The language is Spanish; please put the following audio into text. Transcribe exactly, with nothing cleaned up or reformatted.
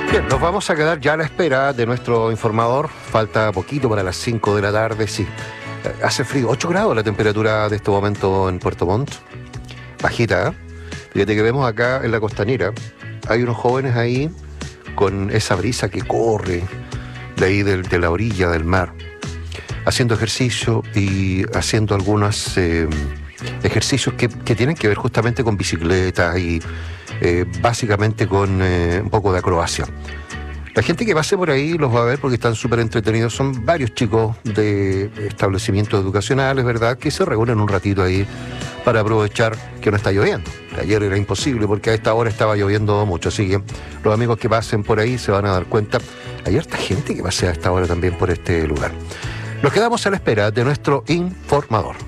Bien, nos vamos a quedar ya a la espera de nuestro informador. Falta poquito para las cinco de la tarde, sí. Hace frío, ocho grados la temperatura de este momento en Puerto Montt. Bajita, ¿eh? Fíjate que vemos acá en la costanera, hay unos jóvenes ahí con esa brisa que corre de ahí de, de la orilla del mar, haciendo ejercicio y haciendo algunos eh, ejercicios que, que tienen que ver justamente con bicicletas y eh, básicamente con eh, un poco de acrobacia. La gente que pase por ahí los va a ver porque están súper entretenidos. Son varios chicos de establecimientos educacionales, ¿verdad?, que se reúnen un ratito ahí para aprovechar que no está lloviendo. Ayer era imposible porque a esta hora estaba lloviendo mucho, así que los amigos que pasen por ahí se van a dar cuenta. Hay harta gente que pase a esta hora también por este lugar. Nos quedamos a la espera de nuestro informador.